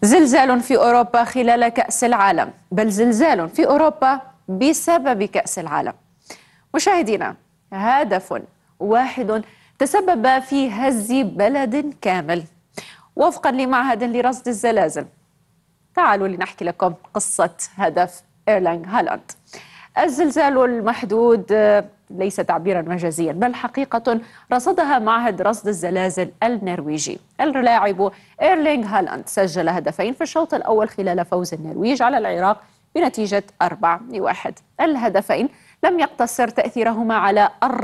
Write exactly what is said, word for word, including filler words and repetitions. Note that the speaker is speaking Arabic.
زلزال في أوروبا خلال كأس العالم، بل زلزال في أوروبا بسبب كأس العالم. مشاهدينا، هدف واحد تسبب في هز بلد كامل وفقا لمعهد لرصد الزلازل. تعالوا لنحكي لكم قصة هدف إيرلينغ هالاند. الزلزال المحدود ليس تعبيرا مجازيا، بل حقيقة رصدها معهد رصد الزلازل النرويجي. اللاعب إيرلينغ هالاند سجل هدفين في الشوط الأول خلال فوز النرويج على العراق بنتيجة أربعة لواحد. الهدفين لم يقتصر تأثيرهما على